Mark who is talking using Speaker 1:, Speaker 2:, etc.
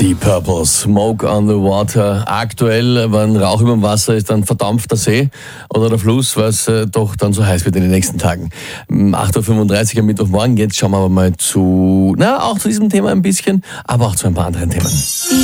Speaker 1: Deep Purple, Smoke on the Water. Aktuell, wenn Rauch über dem Wasser ist, dann verdampft der See oder der Fluss, weil es doch dann so heiß wird in den nächsten Tagen. 8.35 Uhr am Mittwochmorgen. Jetzt schauen wir aber mal auch zu diesem Thema ein bisschen, aber auch zu ein paar anderen Themen.